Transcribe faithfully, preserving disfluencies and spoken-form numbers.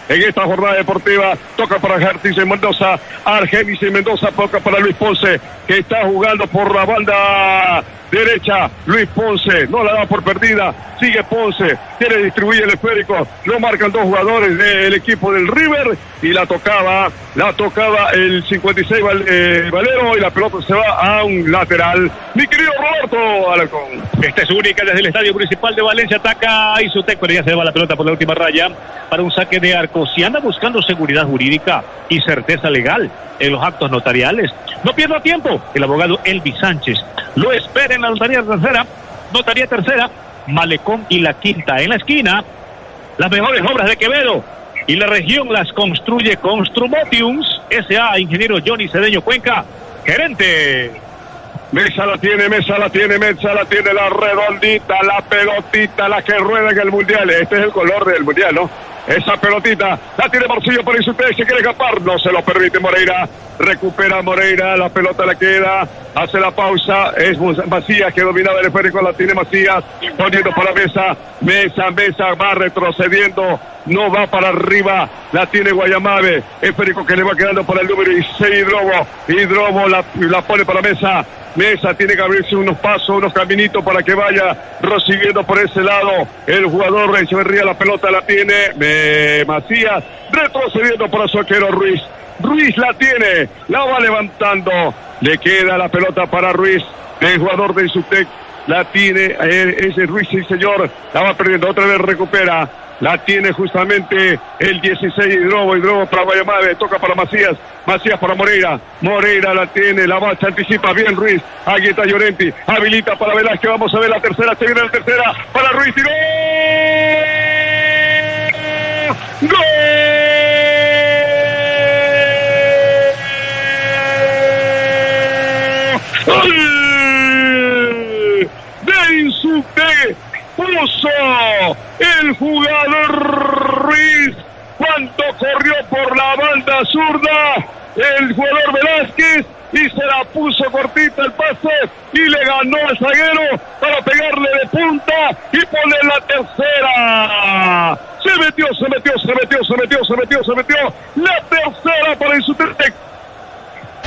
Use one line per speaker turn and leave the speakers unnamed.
en esta jornada deportiva. Toca para Argenis y Mendoza, Argenis y Mendoza, toca para Luis Ponce, que está jugando por la banda derecha. Luis Ponce no la da por perdida, sigue Ponce, quiere distribuir el esférico, lo marcan dos jugadores del equipo del River y la tocaba, la tocaba el cincuenta y seis Val, eh, Valero, y la pelota se va a un lateral. Mi querido Roberto Alarcón.
Esta es única desde el Estadio Municipal de Valencia, ataca Isutec, pero ya se va la pelota por la última raya para un saque de arco. Si anda buscando seguridad jurídica y certeza legal en los actos notariales, no pierda tiempo. El abogado Elvis Sánchez lo espera en la notaría tercera, notaría tercera, Malecón y la Quinta. En la esquina, las mejores obras de Quevedo y la región las construye Construmotiums S A Ingeniero Johnny Cedeño Cuenca, gerente.
Mesa la tiene, Mesa la tiene, Mesa la tiene, la redondita, la pelotita, la que rueda en el Mundial. Este es el color del Mundial, ¿no? Esa pelotita la tiene Morcillo para Isutec, se quiere escapar, no se lo permite Moreira, recupera Moreira, la pelota le queda, hace la pausa, es Macías que dominaba el esférico, la tiene Macías, poniendo para Mesa, Mesa, Mesa va retrocediendo, no va para arriba, la tiene Guayamabe, esférico que le va quedando para el número dieciséis Hidrobo, Hidrobo la, la pone para Mesa, Mesa tiene que abrirse unos pasos, unos caminitos para que vaya recibiendo por ese lado el jugador Echeverría, la pelota la tiene eh, Macías, retrocediendo para su arquero Ruiz, Ruiz la tiene, la va levantando, le queda la pelota para Ruiz, el jugador de Isutec, la tiene, eh, ese Ruiz, sí señor, la va perdiendo, otra vez recupera, la tiene justamente el dieciséis Hidrobo, Hidrobo para Guayamabe, toca para Macías, Macías para Moreira, Moreira la tiene, la marcha anticipa bien Ruiz, aquí está Llorenti, habilita para Velázquez, vamos a ver la tercera, se viene la tercera, para Ruiz, tiró, ¡gol! ¡Gol! De Isutec, puso el jugador Ruiz cuando corrió por la banda zurda el jugador Velázquez y se la puso cortita el pase y le ganó al zaguero para pegarle de punta y poner la tercera. Se metió, se metió, se metió, se metió, se metió, se metió la tercera para Isutec.